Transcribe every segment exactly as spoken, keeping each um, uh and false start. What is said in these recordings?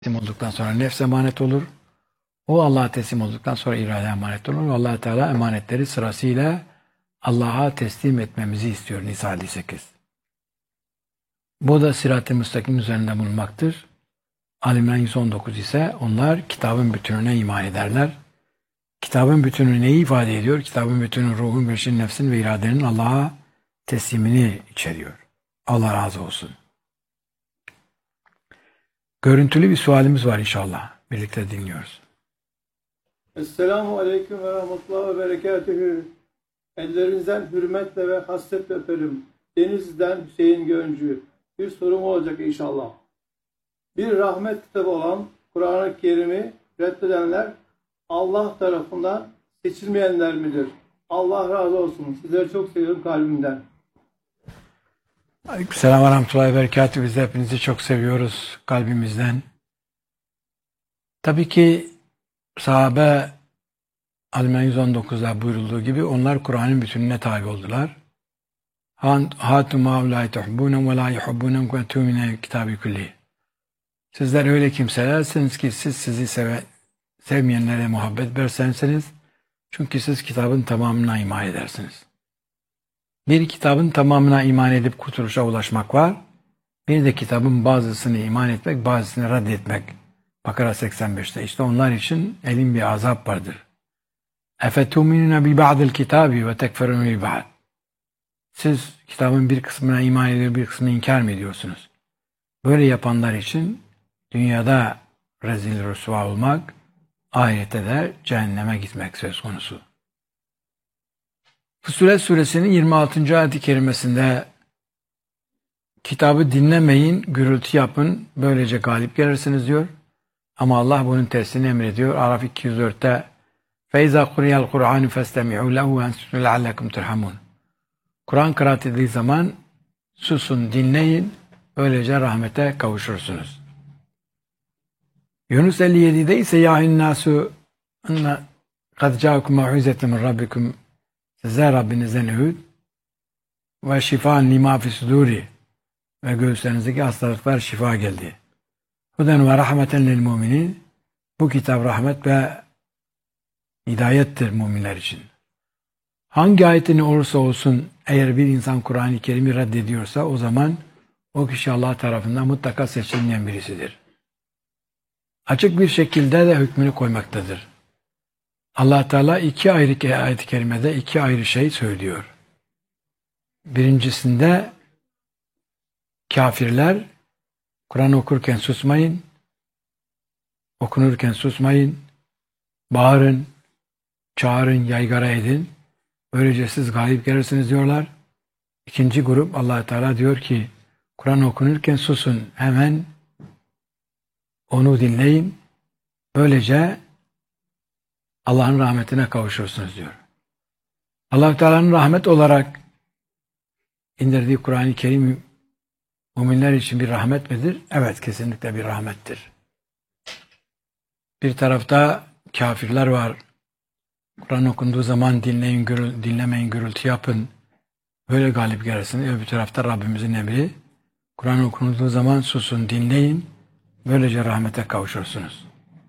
teslim olduktan sonra nefs emanet olur. O Allah'a teslim olduktan sonra irade emanet olur. Allah Teala emanetleri sırasıyla Allah'a teslim etmemizi istiyor. Nisa elli sekiz. Bu da sirat-ı müstakim üzerinde bulunmaktır. Ali İmran yüz on dokuz ise onlar kitabın bütününe iman ederler. Kitabın bütünü neyi ifade ediyor? Kitabın bütünü ruhun, beşin, nefsin ve iradenin Allah'a teslimini içeriyor. Allah razı olsun. Görüntülü bir sualimiz var inşallah. Birlikte dinliyoruz. Esselamu Aleyküm ve Rahmetullah ve Berekatühü. Ellerinizden hürmetle ve hasretle öperim. Denizli'den Hüseyin Göncü. Bir sorum olacak inşallah. Bir rahmet kitabı olan Kur'an-ı Kerim'i reddedenler Allah tarafından seçilmeyenler midir? Allah razı olsun. Sizleri çok seviyorum kalbimden. Aleykümselam ve Rahmetullahi ve Berekatühü. Biz de hepinizi çok seviyoruz kalbimizden. Tabii ki sahabe Ali İmran yüz on dokuzda buyurulduğu gibi onlar Kur'an'ın bütününe tabi oldular. Hâtû mâ ulâi tuhibbûnem ve lâ yuhibbûnem ve tûmine kitâbi külli. Sizler öyle kimselersiniz ki siz sizi seve, sevmeyenlere muhabbet bersenseniz çünkü siz kitabın tamamına iman edersiniz. Bir kitabın tamamına iman edip kurtuluşa ulaşmak var. Bir de kitabın bazısını iman etmek, bazısını reddetmek. Bakara seksen beşte. İşte onlar için elin bir azap vardır. اَفَتُؤْمِنُونَ بِبَعْضِ الْكِتَابِ وَتَكْفَرُونَ بِبَعْضِ. Siz kitabın bir kısmına iman ediyor, bir kısmını inkar mı ediyorsunuz? Böyle yapanlar için dünyada rezil rüsva olmak, ahirette de cehenneme gitmek söz konusu. Fussilet suresinin yirmi altıncı ayet-i kerimesinde kitabı dinlemeyin, gürültü yapın, böylece galip gelirsiniz diyor. Ama Allah bunun tersini emrediyor. Araf iki yüz dörtte فَاِذَا قُرِيَ الْقُرْآنُ فَاسْتَمِعُوا لَهُ وَاَنْسُتُوا لَعَلَّكُمْ تُرْحَمُونَ. Kur'an kıraat edildiği zaman susun, dinleyin, böylece rahmete kavuşursunuz. Yunus elli yedide ise يَا النَّاسُ قَدْ جَاءَكُمْ مَوْعِزَةٌ مِنْ رَبِّكُمْ. Size Rabbinizden öğüt ve şifan lima fi suduri ve göğüslerinizdeki hastalıklar şifa geldi. Huden ve rahmeten lil müminin. Bu kitap rahmet ve hidayettir müminler için. Hangi ayetini olursa olsun eğer bir insan Kur'an-ı Kerim'i reddediyorsa o zaman o kişi Allah tarafından mutlaka seçilmeyen birisidir. Açık bir şekilde de hükmünü koymaktadır. Allah Teala iki ayrı ayet-i kerimede iki ayrı şey söylüyor. Birincisinde kafirler Kur'an okurken susmayın, okunurken susmayın, bağırın, çağırın, yaygara edin. Böylece siz galip gelirsiniz diyorlar. İkinci grup Allah Teala diyor ki Kur'an okunurken susun, hemen onu dinleyin. Böylece Allah'ın rahmetine kavuşursunuz diyor. Allah Teala'nın rahmet olarak indirdiği Kur'an-ı Kerim müminler için bir rahmet midir? Evet, kesinlikle bir rahmettir. Bir tarafta kafirler var. Kur'an okunduğu zaman dinleyin, gürül, dinlemeyin, gürültü yapın. Böyle galip gelirsiniz. Öbür tarafta Rabbimizin emri. Kur'an okunduğu zaman susun, dinleyin. Böylece rahmete kavuşursunuz.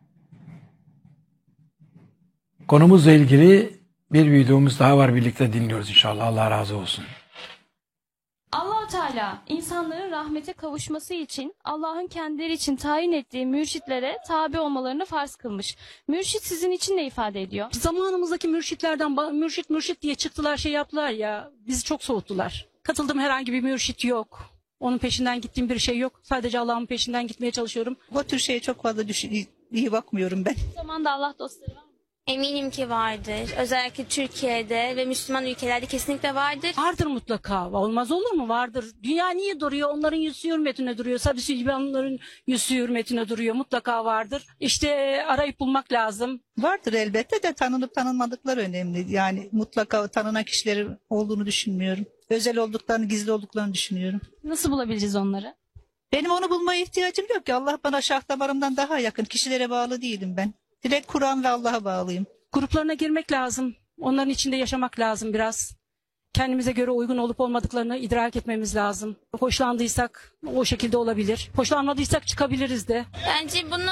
Konumuzla ilgili bir videomuz daha var. Birlikte dinliyoruz inşallah. Allah razı olsun. Allah Teala insanların rahmete kavuşması için Allah'ın kendileri için tayin ettiği mürşitlere tabi olmalarını farz kılmış. Mürşit sizin için ne ifade ediyor? Zamanımızdaki mürşitlerden mürşit mürşit diye çıktılar, şey yaptılar ya, bizi çok soğuttular. Katıldığım herhangi bir mürşit yok. Onun peşinden gittiğim bir şey yok. Sadece Allah'ın peşinden gitmeye çalışıyorum. Bu tür şeye çok fazla düşün, iyi bakmıyorum ben. Bu zamanda Allah dostları var mı? Eminim ki vardır. Özellikle Türkiye'de ve Müslüman ülkelerde kesinlikle vardır. Vardır mutlaka. Olmaz olur mu? Vardır. Dünya niye duruyor? Onların yüzü hürmetine duruyor. Sabi onların yüzü hürmetine duruyor. Mutlaka vardır. İşte arayıp bulmak lazım. Vardır elbette de tanınıp tanınmadıkları önemli. Yani mutlaka tanınan kişilerin olduğunu düşünmüyorum. Özel olduklarını, gizli olduklarını düşünüyorum. Nasıl bulabileceğiz onları? Benim onu bulmaya ihtiyacım yok ki. Allah bana şah damarımdan daha yakın. Kişilere bağlı değilim ben. Direkt Kur'an ve Allah'a bağlıyım. Gruplarına girmek lazım. Onların içinde yaşamak lazım biraz. kendimize göre uygun olup olmadıklarını idrak etmemiz lazım. Hoşlandıysak o şekilde olabilir. Hoşlanmadıysak çıkabiliriz de. Bence bunu